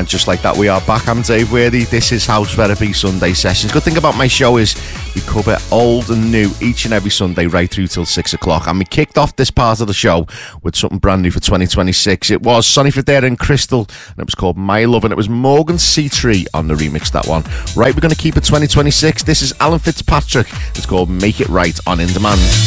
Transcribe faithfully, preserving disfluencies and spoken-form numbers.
And just like that, we are back. I'm Dave Worthy. This is House Therapy Sunday Sessions. Good thing about my show is we cover old and new each and every Sunday right through till six o'clock. And we kicked off this part of the show with something brand new for twenty twenty-six. It was Sonny Fodera and Crystal, and it was called My Love, and it was Morgan Seatree on the remix, that one. Right, we're going to keep it twenty twenty-six. This is Alan Fitzpatrick. It's called Make It Right on In Demand.